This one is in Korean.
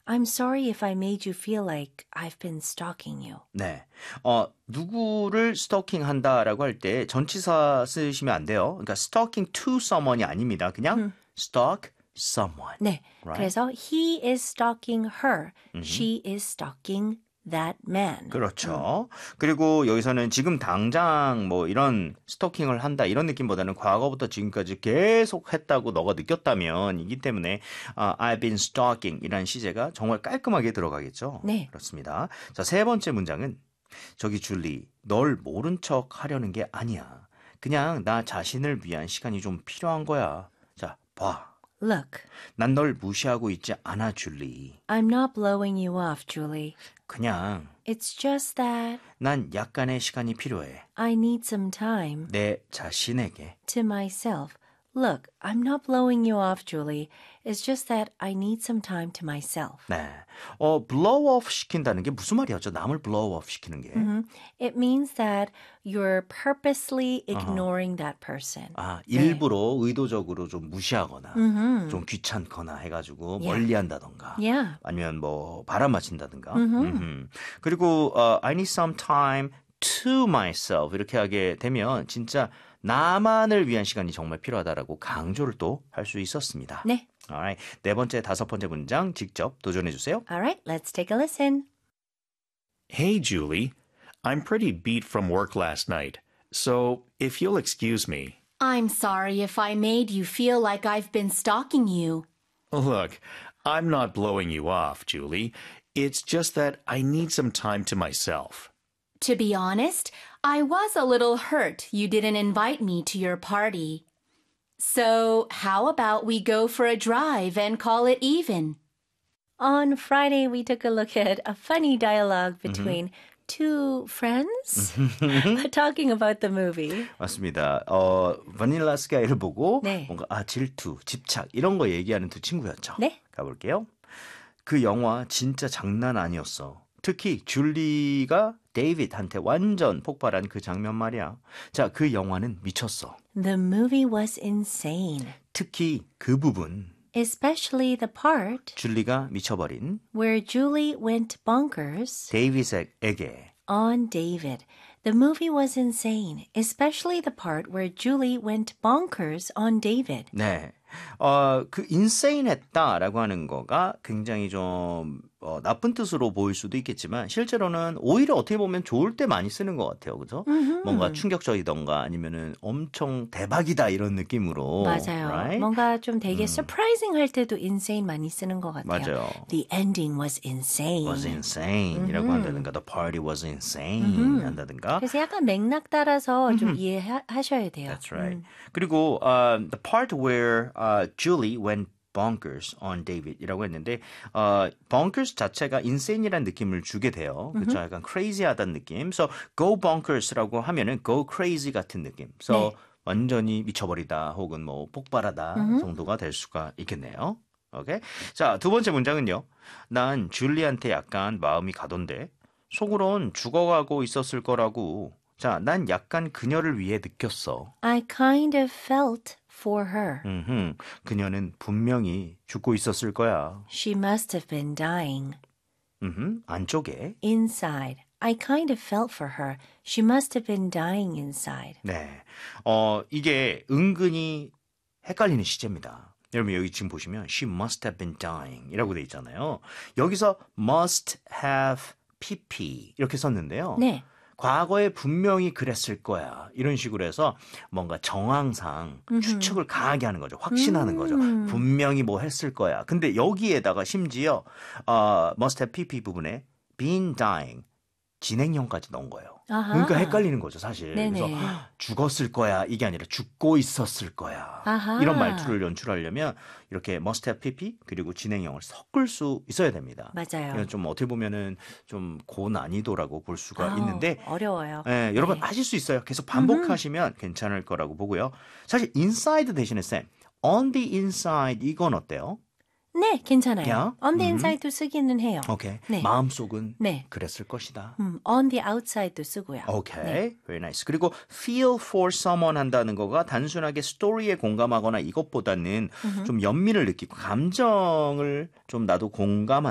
I'm sorry if I made you feel like I've been stalking you. 네. 누구를 stalking 한다라고 할 때 전치사 쓰시면 안 돼요. 그러니까 stalking to someone이 아닙니다. 그냥 stalk someone. 네. Right? 그래서 he is stalking her. She is stalking that man. 그렇죠. 그리고 여기서는 지금 당장 뭐 이런 스토킹을 한다 이런 느낌보다는 과거부터 지금까지 계속 했다고 너가 느꼈다면 이기 때문에 I've been stalking 이라는 시제가 정말 깔끔하게 들어가겠죠. 네. 그렇습니다. 자, 세 번째 문장은 저기 줄리 널 모른 척 하려는 게 아니야. 그냥 나 자신을 위한 시간이 좀 필요한 거야. 자, 봐. Look, 난 널 무시하고 있지 않아, 줄리. I'm not blowing you off, Julie. 그냥 It's just that 난 약간의 시간이 필요해. I need some time 내 자신에게. to myself. Look, I'm not blowing you off, Julie. It's just that I need some time to myself. 네. blow off 시킨다는 게 무슨 말이었죠? 남을 blow off 시키는 게. It means that you're purposely ignoring that person. 일부러 의도적으로 좀 무시하거나 좀 귀찮거나 해가지고 멀리 한다던가 Yeah. 아니면 뭐 바람 맞힌다던가 그리고 I need some time to myself 이렇게 하게 되면 진짜 나만을 위한 시간이 정말 필요하다라고 강조를 또 할 수 있었습니다. 네. Alright. 네 번째, 다섯 번째 문장 직접 도전해 주세요. All right, let's take a listen. Hey, Julie. I'm pretty beat from work last night, so if you'll excuse me. I'm sorry if I made you feel like I've been stalking you. Look, I'm not blowing you off, Julie. It's just that I need some time to myself. To be honest, I was a little hurt you didn't invite me to your party. So, how about we go for a drive and call it even? On Friday, we took a look at a funny dialogue between two friends talking about the movie. 맞습니다. 바닐라 스카이를 보고 네. 뭔가 질투, 집착 이런 거 얘기하는 두 친구였죠. 네. 가볼게요. 그 영화 진짜 장난 아니었어. 특히 줄리가 데이빗한테 완전 폭발한 그 장면 말이야. 자, 그 영화는 미쳤어. The movie was insane, 특히 그 부분. especially the part 줄리가 미쳐버린 where Julie went bonkers 데이빗에게 on David. The movie was insane, especially the part where Julie went bonkers on David. 네. 그 insane 했다라고 하는 거가 굉장히 좀 나쁜 뜻으로 보일 수도 있겠지만 실제로는 오히려 어떻게 보면 좋을 때 많이 쓰는 것 같아요. 그죠? 뭔가 충격적이던가 아니면은 엄청 대박이다 이런 느낌으로. 맞아요. Right? 뭔가 좀 되게 surprising 할 때도 insane 많이 쓰는 것 같아요. 맞아요. The ending was insane. was insane 이라고 한다든가 the party was insane 한다든가 그래서 약간 맥락 따라서 좀 이해하셔야 돼요. That's right. 그리고 the part where Julie went bonkers on David이라고 했는데 bonkers 자체가 insane이라는 느낌을 주게 돼요. 그렇죠? 약간 crazy하다는 느낌. So go bonkers라고 하면은 go crazy 같은 느낌. So 네. 완전히 미쳐버리다 혹은 뭐 폭발하다 정도가 될 수가 있겠네요. 오케이. 자, 두 번째 문장은요. 난 줄리한테 약간 마음이 가던데 속으론 죽어가고 있었을 거라고. 자, 난 약간 그녀를 위해 느꼈어. I kind of felt for her. 그녀는 분명히 죽고 있었을 거야. She must have been dying. 안쪽에. Inside. I kind of felt for her. She must have been dying inside. 네. 이게 은근히 헷갈리는 시제입니다. 여러분 여기 지금 보시면 she must have been dying 이라고 돼 있잖아요. 여기서 must have pp 이렇게 썼는데요. 네. 과거에 분명히 그랬을 거야. 이런 식으로 해서 뭔가 정황상 추측을 강하게 하는 거죠. 확신하는 거죠. 분명히 뭐 했을 거야. 근데 여기에다가 심지어 must have pp 부분에 been dying 진행형까지 넣은 거예요. 아하. 그러니까 헷갈리는 거죠, 사실. 네네. 그래서 죽었을 거야 이게 아니라 죽고 있었을 거야. 아하. 이런 말투를 연출하려면 이렇게 must have pp 그리고 진행형을 섞을 수 있어야 됩니다. 맞아요. 이건 좀 어떻게 보면은 좀 고난이도라고 볼 수가 있는데 어려워요. 예, 여러분 하실 수 있어요. 계속 반복하시면 괜찮을 거라고 보고요. 사실 inside 대신에 쌤 on the inside 이건 어때요? 네, 괜찮아요. Yeah? On the inside도 쓰기는 해요. 오케이. 네. 마음속은 네. 그랬을 것이다. On the outside도 쓰고요. 오케이. 네. Very nice. 그리고 feel for someone 한다는 거가 단순하게 스토리에 공감하거나 이것보다는 좀 연민을 느끼고 감정을 좀 나도 공감하는